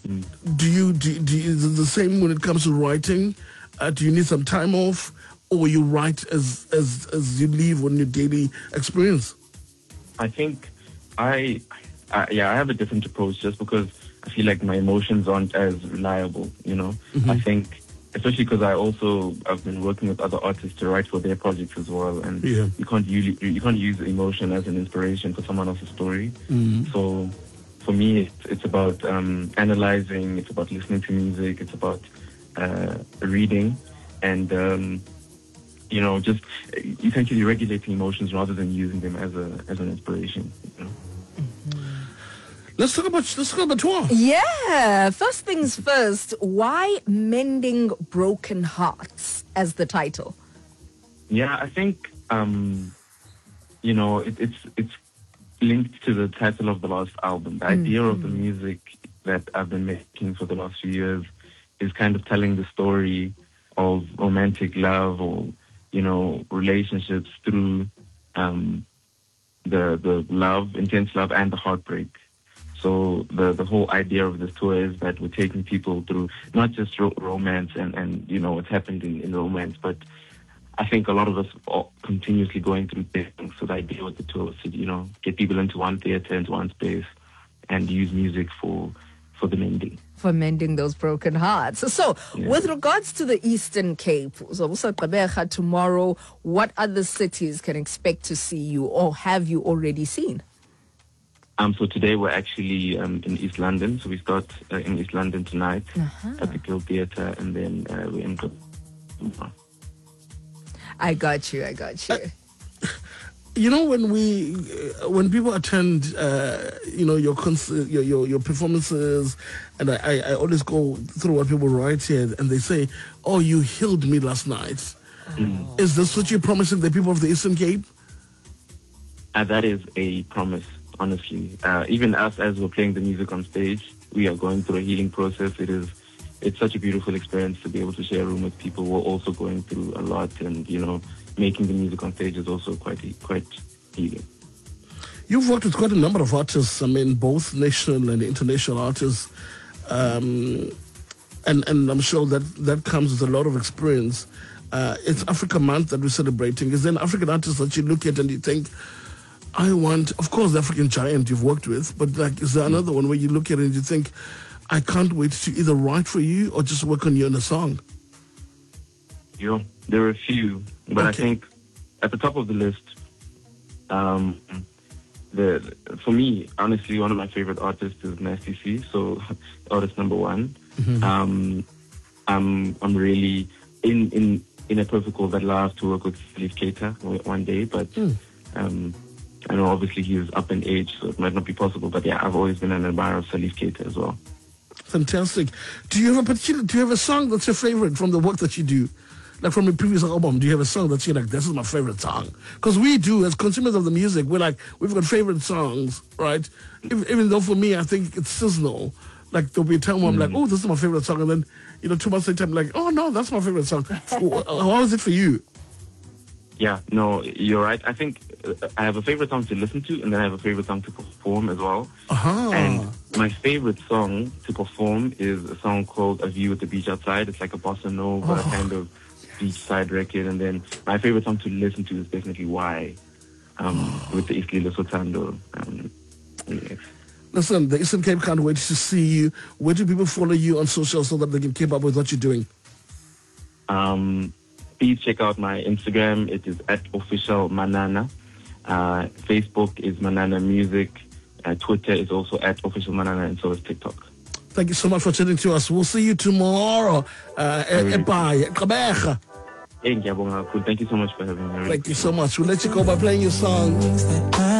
Is it the same when it comes to writing? Do you need some time off, or you write as you live on your daily experience? I think I have a different approach just because I feel like my emotions aren't as reliable, I think, especially because I've been working with other artists to write for their projects as well, and you can't use emotion as an inspiration for someone else's story. So for me, it's about analyzing, it's about listening to music, it's about reading, and just essentially regulating emotions rather than using them as an inspiration. Let's talk about tour. Yeah. First things first, why Mending Broken Hearts as the title? Yeah, I think it's linked to the title of the last album. The idea of the music that I've been making for the last few years is kind of telling the story of romantic love or relationships through the love, intense love, and the heartbreak. So the whole idea of this tour is that we're taking people through not just romance and what's happened in romance, but I think a lot of us are continuously going through things. So the idea with the tour is to get people into one theater, into one space, and use music for the mending. For mending those broken hearts. So, with regards to the Eastern Cape, so tomorrow, what other cities can expect to see you, or have you already seen? So today we're actually in East London. So we start in East London tonight at the Guild Theatre, and then we're in. I got you. When people attend, your concert, your performances, and I always go through what people write here, and they say, "Oh, you healed me last night." Is this what you're promising the people of the Eastern Cape? That is a promise, honestly. Even us, as we're playing the music on stage, we are going through a healing process. It's such a beautiful experience to be able to share a room with people who are also going through a lot, and making the music on stage is also quite healing. You've worked with quite a number of artists, both national and international artists, and I'm sure that comes with a lot of experience. It's Africa Month that we're celebrating. Is there an African artist that you look at and you think, of course, the African giant you've worked with, but is there another one where you look at it and you think, I can't wait to either write for you or just work on you in a song? There are a few, but I think at the top of the list, for me, honestly, one of my favorite artists is Nasty C. So, artist number one. I'm really in a perfect world that allows to work with Salif Keita one day, but I know obviously he's up in age, so it might not be possible. But yeah, I've always been an admirer of Salif Keita as well. Fantastic. Do you have a song that's your favorite from the work that you do? Like from a previous album, do you have a song that you're like, this is my favorite song? Because we do, as consumers of the music, we've got favorite songs, right? Even though for me, I think it's seasonal. Like there'll be a time where I'm like, oh, this is my favorite song. And then, 2 months later, I'm like, oh no, that's my favorite song. How is it for you? Yeah, no, you're right. I think I have a favorite song to listen to, and then I have a favorite song to perform as well. And my favorite song to perform is a song called A View at the Beach Outside. It's like a bossa nova kind of beachside record. And then my favorite song to listen to is definitely Why, with the Islila Sotando. Yes. Listen, the Eastern Cape can't wait to see you. Where do people follow you on social so that they can keep up with what you're doing? Please check out my Instagram. It is @officialmanana. Facebook is Manana Music. Twitter is also @officialmanana, and so is TikTok. Thank you so much for chatting to us. We'll see you tomorrow. Bye. Thank you so much for having me. Thank you so much. We'll let you go by playing your song.